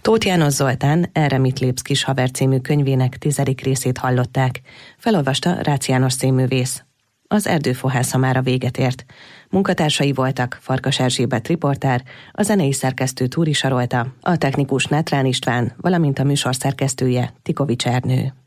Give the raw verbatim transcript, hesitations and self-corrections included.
Tóth János Zoltán Erre mit lépsz, kis haver című könyvének tizedik részét hallották. Felolvasta Rácz János színművész. Az Erdőfohász mára véget ért. Munkatársai voltak Farkas Erzsébet riportár, a zenei szerkesztő Túri Sarolta, a technikus Nátrán István, valamint a műsor szerkesztője Tikovics Ernő.